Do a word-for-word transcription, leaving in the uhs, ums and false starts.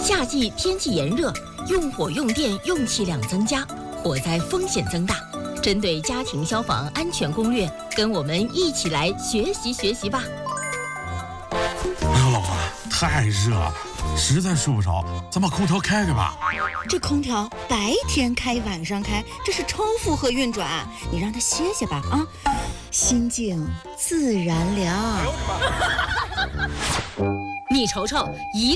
夏季天气炎热，用火用电用气量增加，火灾风险增大。针对家庭消防安全攻略，跟我们一起来学习学习吧。 哎呦，老婆，太热了，实在睡不着，咱把空调开开吧。 这空调白天开晚上开，这是超负荷运转，你让它歇歇吧啊，心静自然凉。 你瞅瞅，一